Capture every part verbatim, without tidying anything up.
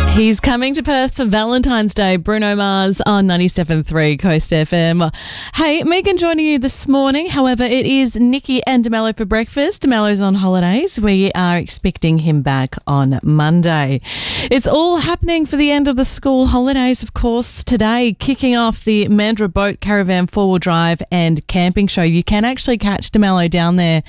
He's coming to Perth for Valentine's Day. Bruno Mars on ninety-seven point three Coast F M. Hey, Megan joining you this morning. However, it is Nikki and DeMello for breakfast. DeMello's on holidays. We are expecting him back on Monday. It's all happening for the end of the school holidays, of course, today, kicking off the Mandurah Boat Caravan four-wheel drive and camping show. You can actually catch DeMello down there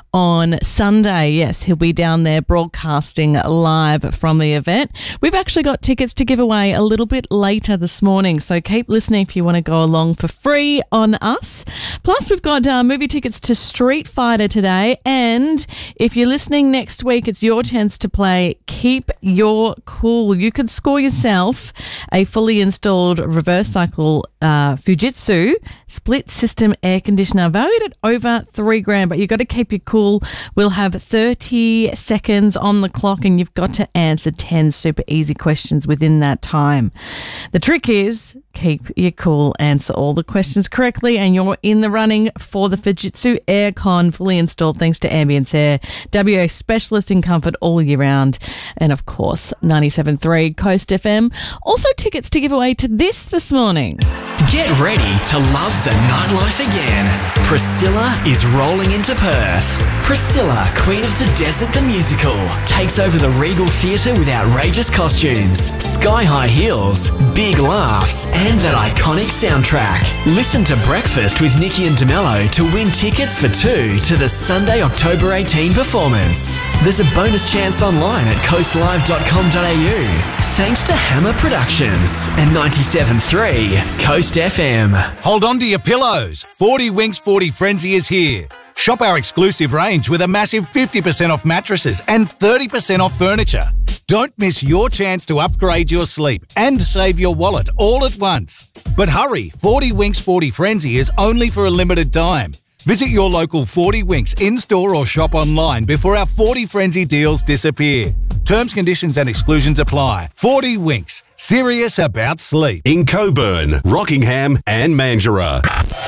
on Sunday. Yes, he'll be down there broadcasting live from the event. We've actually got tickets to give away a little bit later this morning, so keep listening if you want to go along for free on us. Plus, we've got uh, movie tickets to Street Fighter today, and if you're listening next week, it's your chance to play Keep Your Cool. You could score yourself a fully installed reverse cycle uh, Fujitsu split system air conditioner valued at over three grand, but you've got to keep your cool. We'll have thirty seconds on the clock and you've got to answer ten super easy questions within that time. The trick is keep your cool, answer all the questions correctly, and you're in the running for the Fujitsu Aircon, fully installed thanks to Ambience Air, W A specialist in comfort all year round, and of course ninety-seven point three Coast F M. Also tickets to give away to this this morning. Get ready to love the nightlife again. Priscilla is rolling into Perth. Priscilla, Queen of the Desert the Musical, takes over the Regal Theatre with outrageous costumes, sky-high heels, big laughs, and that iconic soundtrack. Listen to Breakfast with Nikki and DeMello to win tickets for two to the Sunday, October eighteenth performance. There's a bonus chance online at coast live dot com dot a u. Thanks to Hammer Productions and ninety-seven point three Coast F M. Hold on to your pillows. forty Winks forty Frenzy is here. Shop our exclusive range with a massive fifty percent off mattresses and thirty percent off furniture. Don't miss your chance to upgrade your sleep and save your wallet all at once. But hurry, forty Winks forty Frenzy is only for a limited time. Visit your local forty Winks in-store or shop online before our forty Frenzy deals disappear. Terms, conditions and exclusions apply. forty Winks, serious about sleep. In Coburn, Rockingham and Mandurah.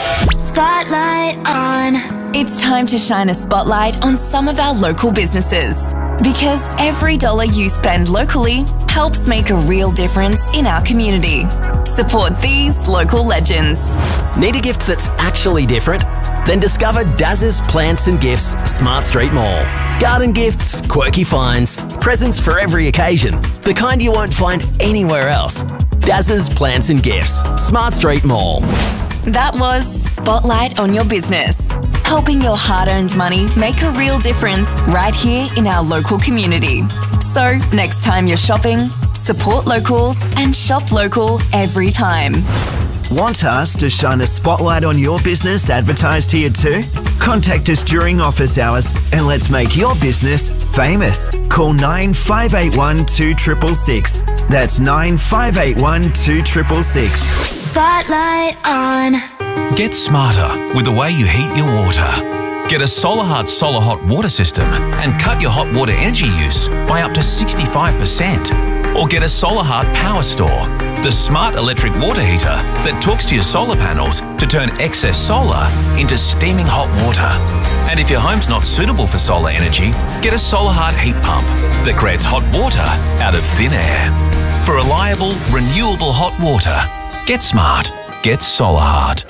Spotlight on. It's time to shine a spotlight on some of our local businesses. Because every dollar you spend locally helps make a real difference in our community. Support these local legends. Need a gift that's actually different? Then discover Daz's Plants and Gifts Smart Street Mall. Garden gifts, quirky finds, presents for every occasion. The kind you won't find anywhere else. Daz's Plants and Gifts Smart Street Mall. That was Spotlight on Your Business. Helping your hard-earned money make a real difference right here in our local community. So, next time you're shopping, support locals and shop local every time. Want us to shine a spotlight on your business advertised here too? Contact us during office hours and let's make your business famous. Call nine five eight one two six six six. That's nine five eight one two six six six. Spotlight on. Get smarter with the way you heat your water. Get a SolarHeart Solar Hot water system and cut your hot water energy use by up to sixty-five percent. Or get a SolarHeart Power Store, the smart electric water heater that talks to your solar panels to turn excess solar into steaming hot water. And if your home's not suitable for solar energy, get a SolarHeart heat pump that creates hot water out of thin air. For reliable, renewable hot water, get smart. Get SolarHeart.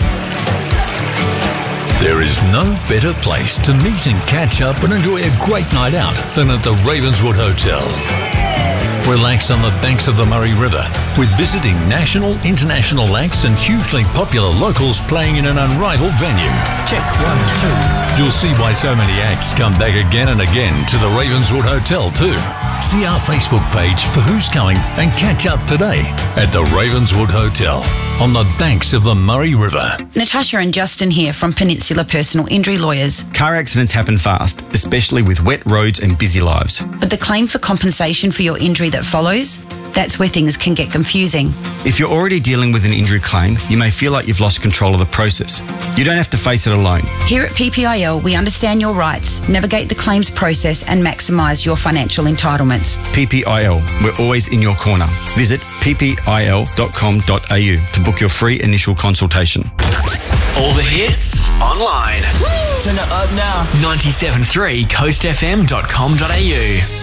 There is no better place to meet and catch up and enjoy a great night out than at the Ravenswood Hotel. Relax on the banks of the Murray River with visiting national, international acts and hugely popular locals playing in an unrivaled venue. Check one, two. You'll see why so many acts come back again and again to the Ravenswood Hotel too. See our Facebook page for who's coming and catch up today at the Ravenswood Hotel on the banks of the Murray River. Natasha and Justin here from Peninsula Personal Injury Lawyers. Car accidents happen fast, especially with wet roads and busy lives. But the claim for compensation for your injury that follows, that's where things can get confusing. If you're already dealing with an injury claim, you may feel like you've lost control of the process. You don't have to face it alone. Here at P P I L, we understand your rights, navigate the claims process and maximise your financial entitlements. P P I L, we're always in your corner. Visit p p i l dot com dot a u to book your free initial consultation. All the hits online. Turn it up now. ninety-seven point three coast f m dot com dot a u.